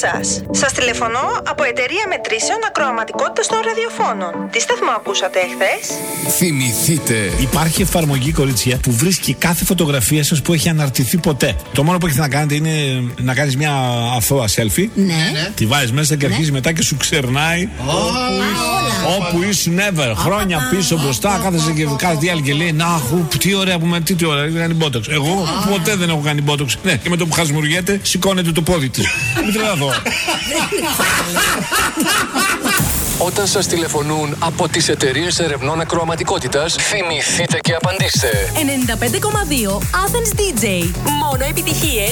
σας. Σας τηλεφωνώ από εταιρεία μετρήσεων ακροαματικότητας των ραδιοφώνων. Τι σταθμό ακούσατε εχθές? Θυμηθείτε. Υπάρχει εφαρμογή, κορίτσια, που βρίσκει κάθε φωτογραφία σας που έχει αναρτηθεί ποτέ. Το μόνο που έχετε να κάνετε είναι να κάνεις μια αθώα selfie. Ναι. Τη βάζεις μέσα και αρχίζει μετά και σου ξερνάει όπου ήσουν ever. Χρόνια πίσω μπροστά, κάθεσαι και κάθε άλλη και λέει: να, τι ωραία που με, τι ωραία, έχει κάνει μπότοξ. Εγώ ποτέ δεν έχω κάνει μπότοξ. Ναι, και με το που χασμουριέται, σηκώνεται το πόδι της. Μην τρελαθώ. Όταν σας τηλεφωνούν από τις εταιρείες ερευνών ακροαματικότητας, θυμηθείτε και απαντήστε. 95,2 Athens DJ. Μόνο επιτυχίες